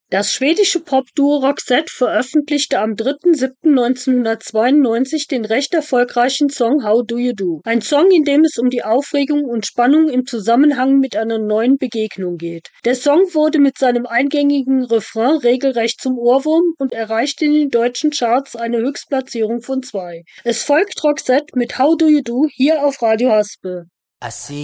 Das schwedische Popduo Roxette veröffentlichte am 3.7.1992 den recht erfolgreichen Song How Do You Do? Ein Song, in dem es um die Aufregung und Spannung im Zusammenhang mit einer neuen Begegnung geht. Der Song wurde mit seinem eingängigen Refrain regelrecht zum Ohrwurm und erreichte in den deutschen Charts eine Höchstplatzierung von 2. Es folgt Roxette mit How Do You Do hier auf Radio Haspe. I see